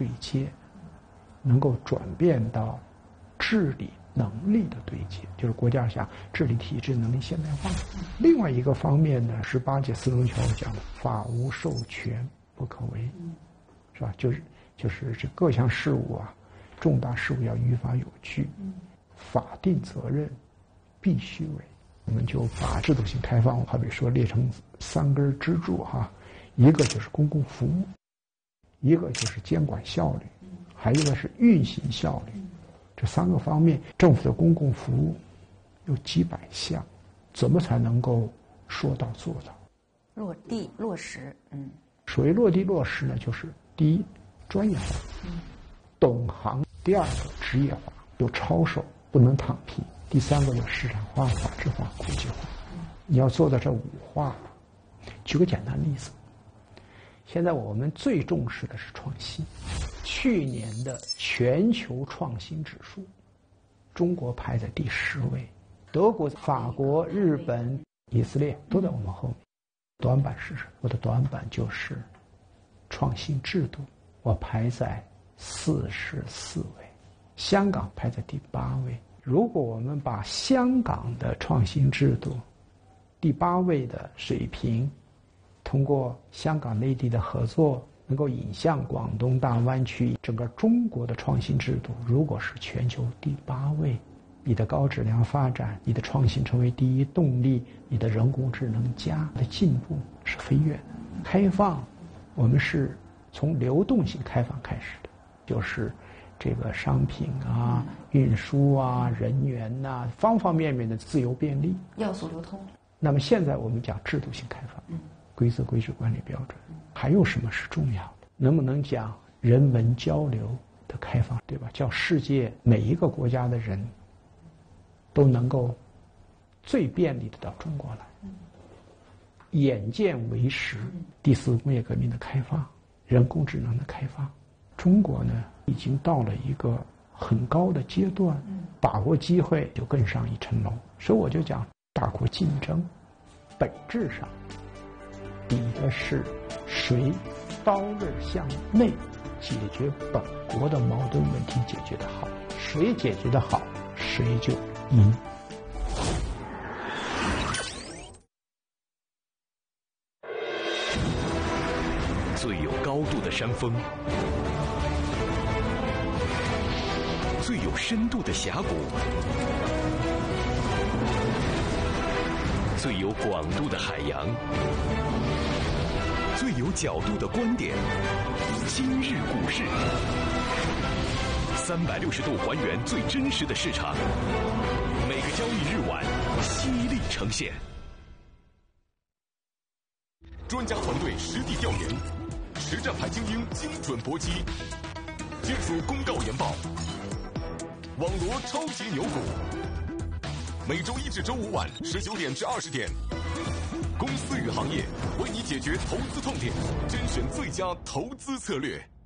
对接，能够转变到治理能力的对接，就是国家想治理体制能力现代化。另外一个方面呢，18届四中全会讲的法无授权不可为，是吧？就是这各项事务啊，重大事务要依法有据，法定责任必须为。我们就把制度性开放，好比说列成3根支柱哈，一个就是公共服务，一个就是监管效率，还有一个是运行效率。这3个方面，政府的公共服务有几百项，怎么才能够说到做到？ 落地落实， 所谓落地落实呢，就是第一，专业化，懂行；第二个，职业化，有操守，不能躺平；第三个，有市场化、法治化、国际化。你要做到这5化。举个简单例子，现在我们最重视的是创新。去年的全球创新指数，中国排在第10位，德国、法国、日本、以色列都在我们后面。短板是什么？我的短板就是创新制度，我排在44位，香港排在第8位。如果我们把香港的创新制度第8位的水平，通过香港内地的合作，能够引向广东大湾区，整个中国的创新制度如果是全球第8位，你的高质量发展，你的创新成为第一动力，你的人工智能加的进步是飞跃的。开放，我们是从流动性开放开始的，就是这个商品啊、运输啊、人员呐、方方面面的自由便利， 要素流通。 那么现在我们讲制度性开放，规则规制管理标准，还有什么是重要的？能不能讲人文交流的开放，对吧？叫世界每一个国家的人都能够最便利的到中国来，眼见为实。第4工业革命的开放，人工智能的开放，中国呢已经到了一个很高的阶段，把握机会就更上一层楼。所以我就讲大国竞争，本质上比的是谁刀刃向内解决本国的矛盾问题解决得好，谁解决得好，谁就赢。 最有高度的山峰，最有深度的峡谷，最有广度的海洋，最有角度的观点。今日股市，360度还原最真实的市场，每个交易日晚犀利呈现。专家团队实地调研，实战派精英精准搏击，技术公告研报，网罗超级牛股。每周1至周5晚19点至20点，公司与行业为你解决投资痛点，甄选最佳投资策略。